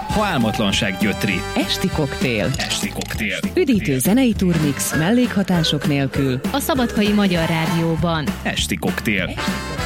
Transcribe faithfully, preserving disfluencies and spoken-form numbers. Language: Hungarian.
ha álmatlanság gyötri. Esti koktél. Esti koktél. Üdítő zenei turmix mellékhatások nélkül. A Szabadkai Magyar Rádióban. Esti koktél. Esti koktél.